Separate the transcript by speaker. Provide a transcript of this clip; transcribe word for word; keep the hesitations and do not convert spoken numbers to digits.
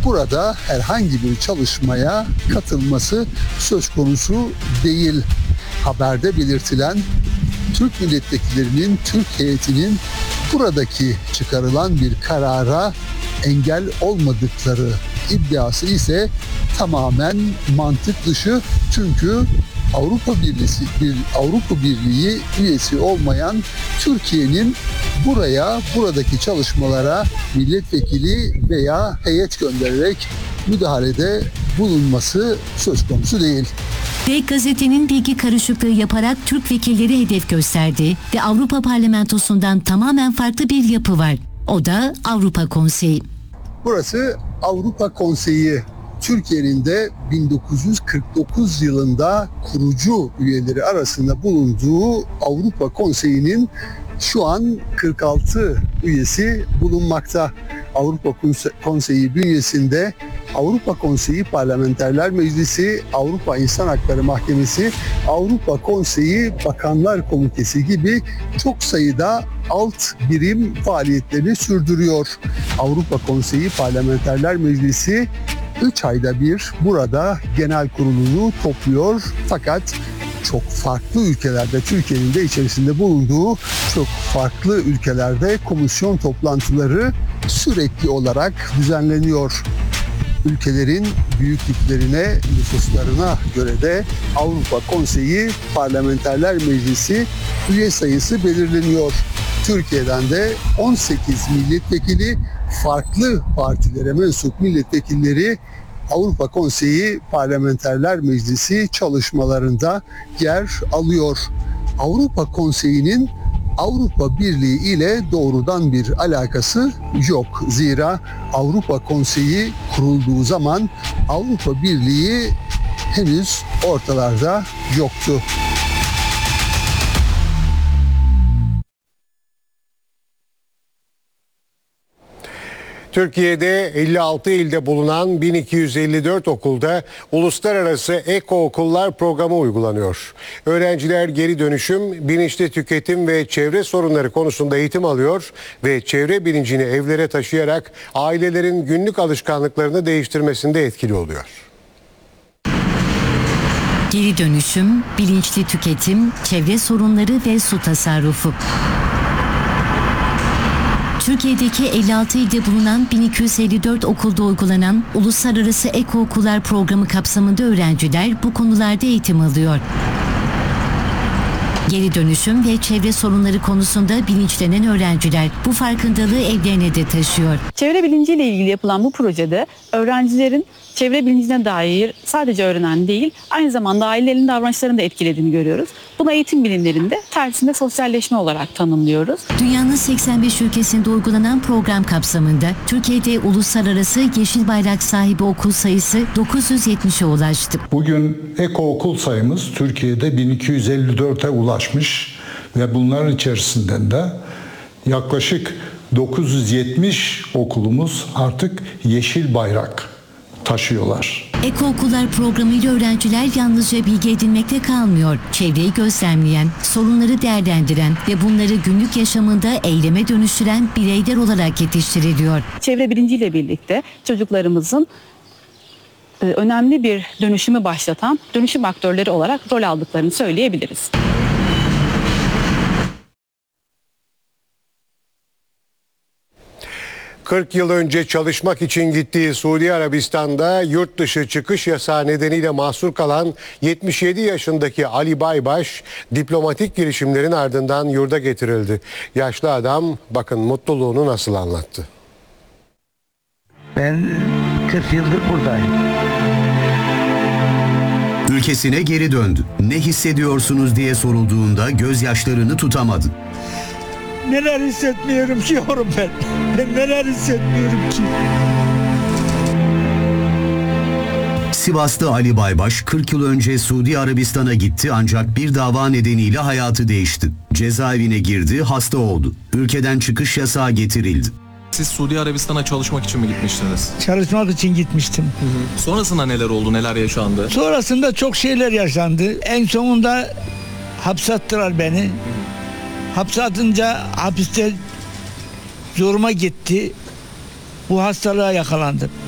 Speaker 1: burada herhangi bir çalışmaya katılması söz konusu değil. Haberde belirtilen Türk milletvekillerinin, Türk heyetinin buradaki çıkarılan bir karara engel olmadıkları iddiası ise tamamen mantık dışı. Çünkü Avrupa Birliği bir Avrupa Birliği üyesi olmayan Türkiye'nin buraya, buradaki çalışmalara milletvekili veya heyet göndererek müdahalede bulunması söz konusu değil.
Speaker 2: Ve gazetenin bilgi karışıklığı yaparak Türk vekilleri hedef gösterdi ve Avrupa Parlamentosu'ndan tamamen farklı bir yapı var. O da Avrupa Konseyi.
Speaker 1: Burası Avrupa Konseyi. Türkiye'nin de bin dokuz yüz kırk dokuz yılında kurucu üyeleri arasında bulunduğu Avrupa Konseyi'nin şu an kırk altı üyesi bulunmakta. Avrupa Konseyi bünyesinde Avrupa Konseyi Parlamenterler Meclisi, Avrupa İnsan Hakları Mahkemesi, Avrupa Konseyi Bakanlar Komitesi gibi çok sayıda alt birim faaliyetlerini sürdürüyor. Avrupa Konseyi Parlamenterler Meclisi üç ayda bir burada genel kurulunu topluyor. Fakat çok farklı ülkelerde, Türkiye'nin de içerisinde bulunduğu çok farklı ülkelerde komisyon toplantıları sürekli olarak düzenleniyor. Ülkelerin büyüklüklerine, nüfuslarına göre de Avrupa Konseyi Parlamenterler Meclisi üye sayısı belirleniyor. Türkiye'den de on sekiz milletvekili, farklı partilere mensup milletvekilleri Avrupa Konseyi Parlamenterler Meclisi çalışmalarında yer alıyor. Avrupa Konseyi'nin Avrupa Birliği ile doğrudan bir alakası yok. Zira Avrupa Konseyi kurulduğu zaman Avrupa Birliği henüz ortalarda yoktu.
Speaker 3: Türkiye'de elli altı ilde bulunan bin iki yüz elli dört okulda uluslararası eko okullar programı uygulanıyor. Öğrenciler geri dönüşüm, bilinçli tüketim ve çevre sorunları konusunda eğitim alıyor ve çevre bilincini evlere taşıyarak ailelerin günlük alışkanlıklarını değiştirmesinde etkili oluyor.
Speaker 2: Geri dönüşüm, bilinçli tüketim, çevre sorunları ve su tasarrufu. Türkiye'deki elli altı ilde bulunan bin iki yüz elli dört okulda uygulanan Uluslararası Eko Okullar Programı kapsamında öğrenciler bu konularda eğitim alıyor. Geri dönüşüm ve çevre sorunları konusunda bilinçlenen öğrenciler bu farkındalığı evlerine de taşıyor.
Speaker 4: Çevre bilinciyle ilgili yapılan bu projede öğrencilerin çevre bilincine dair sadece öğrenen değil, aynı zamanda ailelerin davranışlarını da etkilediğini görüyoruz. Bunu eğitim bilimlerinde tersinde sosyalleşme olarak tanımlıyoruz.
Speaker 2: Dünyanın seksen beş ülkesinde uygulanan program kapsamında Türkiye'de uluslararası yeşil bayrak sahibi okul sayısı dokuz yüz yetmişe ulaştı.
Speaker 5: Bugün eko okul sayımız Türkiye'de bin iki yüz elli dörte ulaşmış ve bunların içerisinden de yaklaşık dokuz yüz yetmiş okulumuz artık yeşil bayrak taşıyorlar.
Speaker 2: Eko Okullar programıyla öğrenciler yalnızca bilgi edinmekte kalmıyor. Çevreyi gözlemleyen, sorunları değerlendiren ve bunları günlük yaşamında eyleme dönüştüren bireyler olarak yetiştiriliyor.
Speaker 4: Çevre bilinciyle birlikte çocuklarımızın önemli bir dönüşümü başlatan dönüşüm aktörleri olarak rol aldıklarını söyleyebiliriz.
Speaker 3: kırk yıl önce çalışmak için gittiği Suudi Arabistan'da yurt dışı çıkış yasağı nedeniyle mahsur kalan yetmiş yedi yaşındaki Ali Baybaş diplomatik girişimlerin ardından yurda getirildi. Yaşlı adam bakın mutluluğunu nasıl anlattı.
Speaker 6: Ben kırk yıldır buradayım.
Speaker 7: Ülkesine geri döndü. Ne hissediyorsunuz diye sorulduğunda gözyaşlarını tutamadı.
Speaker 6: Neler hissetmiyorum ki yavrum ben. Ben neler hissetmiyorum ki.
Speaker 7: Sivas'ta Ali Baybaş kırk yıl önce Suudi Arabistan'a gitti ancak bir dava nedeniyle hayatı değişti. Cezaevine girdi, hasta oldu. Ülkeden çıkış yasağı getirildi.
Speaker 8: Siz Suudi Arabistan'a çalışmak için mi gitmiştiniz?
Speaker 6: Çalışmak için gitmiştim.
Speaker 8: Hı hı. Sonrasında neler oldu, neler yaşandı?
Speaker 6: Sonrasında çok şeyler yaşandı. En sonunda hapse attılar beni. Hı hı. Hapse atınca hapiste zoruma gitti. Bu hastalığa yakalandım.